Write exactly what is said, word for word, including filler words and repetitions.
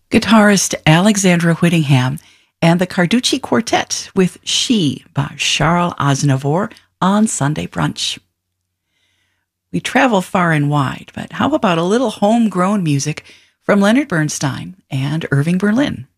Guitarist Alexandra Whittingham and the Carducci Quartet with She by Charles Aznavour on Sunday Brunch. We travel far and wide, but how about a little homegrown music from Leonard Bernstein and Irving Berlin?